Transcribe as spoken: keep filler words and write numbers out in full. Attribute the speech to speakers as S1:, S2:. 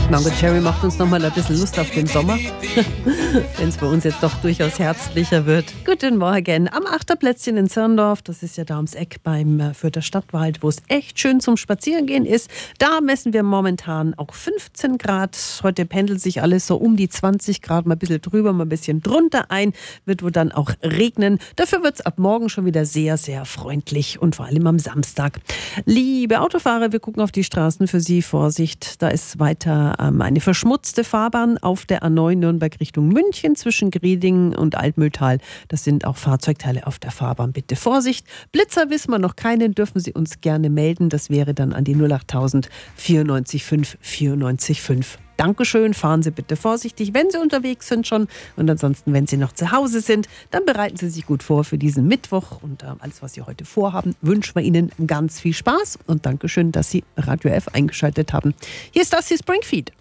S1: Mango Cherry macht uns noch mal ein bisschen Lust auf den Sommer, wenn es bei uns jetzt doch durchaus herbstlicher wird. Guten Morgen am Achterplätzchen in Zirndorf. Das ist ja da ums Eck beim Fürther Stadtwald, wo es echt schön zum Spazierengehen ist. Da messen wir momentan auch fünfzehn Grad. Heute pendelt sich alles so um die zwanzig Grad, mal ein bisschen drüber, mal ein bisschen drunter ein. Wird wohl dann auch regnen. Dafür wird es ab morgen schon wieder sehr, sehr freundlich und vor allem am Samstag. Liebe Autofahrer, wir gucken auf die Straßen für Sie. Vorsicht, da ist weiter ähm, eine verschmutzte Fahrbahn auf der A neun Nürnberg Richtung München zwischen Grieding und Altmühltal. Das sind auch Fahrzeugteile auf der Fahrbahn. Bitte Vorsicht. Blitzer wissen wir noch keinen, dürfen Sie uns gerne melden. Das wäre dann an die null achttausend vierundneunzig fünf vierundneunzig fünf. Dankeschön, fahren Sie bitte vorsichtig, wenn Sie unterwegs sind schon. Und ansonsten, wenn Sie noch zu Hause sind, dann bereiten Sie sich gut vor für diesen Mittwoch. Und äh, alles, was Sie heute vorhaben, wünschen wir Ihnen ganz viel Spaß. Und Dankeschön, dass Sie Radio F eingeschaltet haben. Hier ist das hier Springfeed.